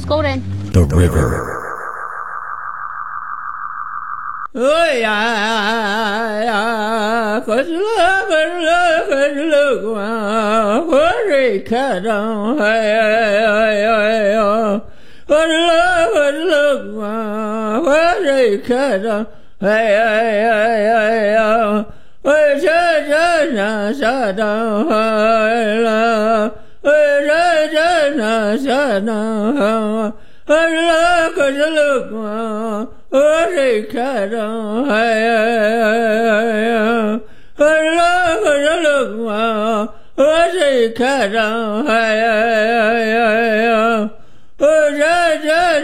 go then. The river. 哎呀呀，可是了，可是了，可是了啊！河水开张，哎呀呀呀呀！可是了，可是了啊！河水开张，哎呀呀呀呀！哎，山上当海了，哎，山上可是了啊！河水开张，哎呀呀呀！可是了啊！河水开张，哎呀呀呀呀！